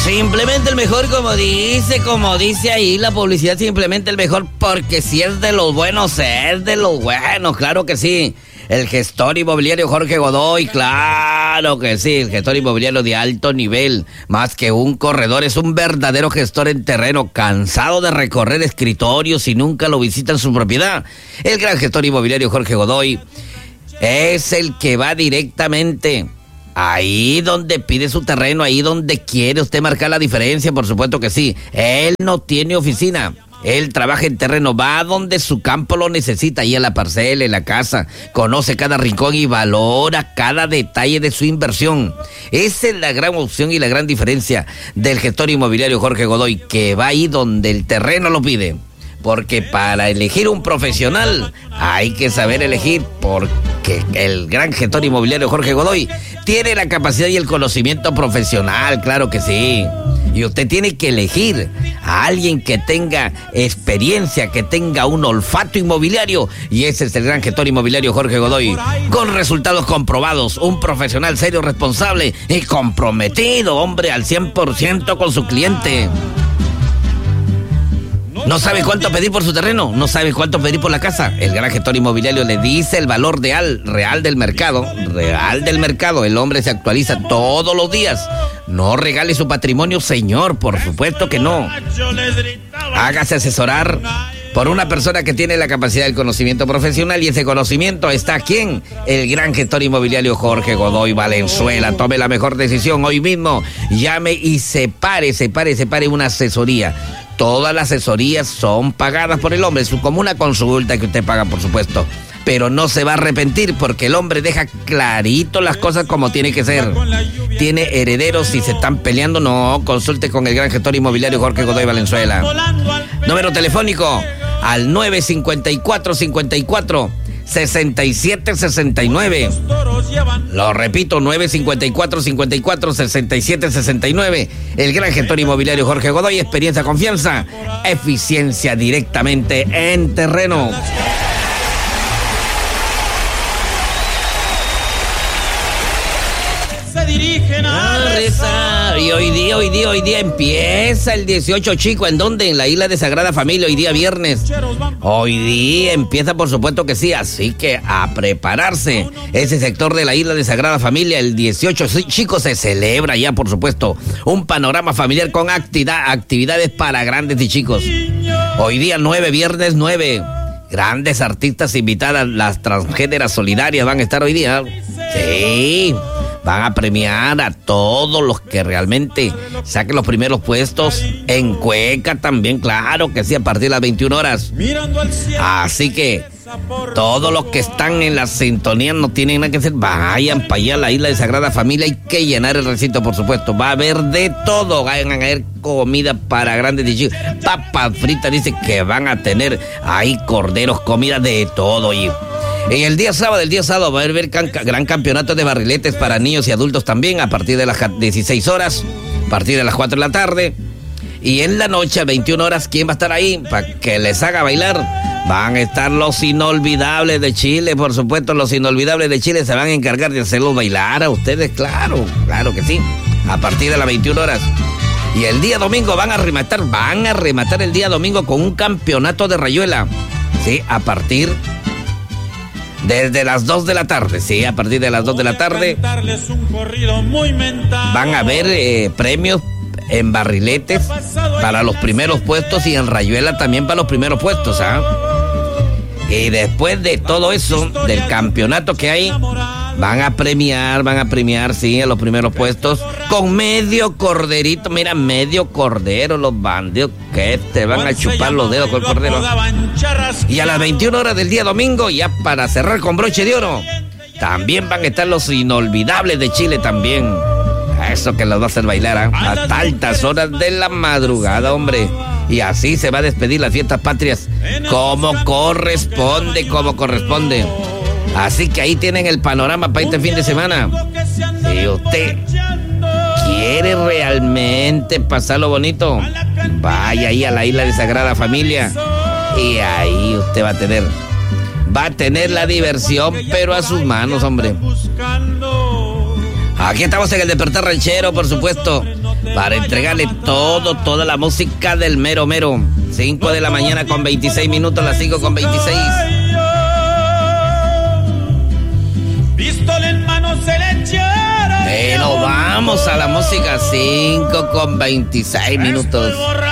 Simplemente el mejor, como dice ahí la publicidad, simplemente el mejor, porque si es de los buenos, es de los buenos, claro que sí. El gestor inmobiliario Jorge Godoy, claro que sí, el gestor inmobiliario de alto nivel, más que un corredor, es un verdadero gestor en terreno, cansado de recorrer escritorios y nunca lo visita en su propiedad. El gran gestor inmobiliario Jorge Godoy es el que va directamente ahí donde pide su terreno, ahí donde quiere usted marcar la diferencia, por supuesto que sí. Él no tiene oficina, él trabaja en terreno, va donde su campo lo necesita, ahí en la parcela, en la casa, conoce cada rincón y valora cada detalle de su inversión. Esa es la gran opción y la gran diferencia del gestor inmobiliario Jorge Godoy, que va ahí donde el terreno lo pide. Porque para elegir un profesional hay que saber elegir, porque el gran gestor inmobiliario Jorge Godoy tiene la capacidad y el conocimiento profesional, claro que sí. Y usted tiene que elegir a alguien que tenga experiencia, que tenga un olfato inmobiliario. Y ese es el gran gestor inmobiliario Jorge Godoy, con resultados comprobados. Un profesional serio, responsable y comprometido, hombre, al 100% con su cliente. ¿No sabe cuánto pedir por su terreno? ¿No sabe cuánto pedir por la casa? El gran gestor inmobiliario le dice el valor real del mercado. Real del mercado. El hombre se actualiza todos los días. No regale su patrimonio, señor. Por supuesto que no. Hágase asesorar por una persona que tiene la capacidad del conocimiento profesional, y ese conocimiento está aquí en el gran gestor inmobiliario Jorge Godoy Valenzuela. Tome la mejor decisión hoy mismo. Llame y separe una asesoría. Todas las asesorías son pagadas por el hombre, es como una consulta que usted paga, por supuesto. Pero no se va a arrepentir, porque el hombre deja clarito las cosas como tiene que ser. Tiene herederos, si se están peleando, no, consulte con el gran gestor inmobiliario Jorge Godoy Valenzuela. Número telefónico al 954-54-6769. Lo repito, 954-54-6769. El gran gestor inmobiliario Jorge Godoy, experiencia, confianza, eficiencia directamente en terreno. Se dirigen a rezar. Y hoy día empieza el 18, chico. ¿En dónde? En la isla de Sagrada Familia, hoy día viernes. Hoy día empieza, por supuesto que sí, así que a prepararse. Ese sector de la isla de Sagrada Familia, el 18, chicos, se celebra ya, por supuesto, un panorama familiar con actividades para grandes y chicos. Hoy día 9, viernes 9. Grandes artistas invitadas, las transgéneras solidarias van a estar hoy día. Sí. Van a premiar a todos los que realmente saquen los primeros puestos en Cueca también, claro que sí, a partir de las 21 horas. Así que todos los que están en la sintonía no tienen nada que hacer, vayan para allá a la isla de Sagrada Familia. Hay que llenar el recinto, por supuesto. Va a haber de todo, van a haber comida para grandes y chicos. Papas fritas, dice que van a tener ahí corderos, comida de todo. Y en el día sábado va a haber gran campeonato de barriletes para niños y adultos también, a partir de las 16 horas, a partir de las 4 de la tarde. Y en la noche, a 21 horas, ¿quién va a estar ahí para que les haga bailar? Van a estar los inolvidables de Chile, por supuesto. Los inolvidables de Chile se van a encargar de hacerlos bailar a ustedes, claro que sí, a partir de las 21 horas. Y el día domingo van a rematar el día domingo con un campeonato de rayuela, sí, desde las 2 de la tarde, sí, a partir de las 2 de la tarde van a haber premios en barriletes para los primeros puestos y en rayuela también para los primeros puestos, ¿ah? Y después de todo eso, del campeonato que hay, van a premiar, sí, a los primeros puestos con medio corderito. Mira, medio cordero, los bandidos que te van a chupar los dedos con el cordero. Y a las 21 horas del día domingo, ya para cerrar con broche de oro, también van a estar los inolvidables de Chile también. Eso que los va a hacer bailar hasta altas horas de la madrugada, hombre. Y así se va a despedir las fiestas patrias como corresponde. Así que ahí tienen el panorama para este fin de semana. Si usted quiere realmente pasarlo bonito, vaya ahí a la isla de Sagrada Familia y ahí usted va a tener la diversión, pero a sus manos, hombre. Aquí estamos en el Despertar Ranchero, por supuesto, para entregarle toda la música del mero mero. 5 de la mañana con 26 minutos, las 5 con 26. Pistola en mano se le echaron. Pero vamos a la música, 5 con 26 minutos.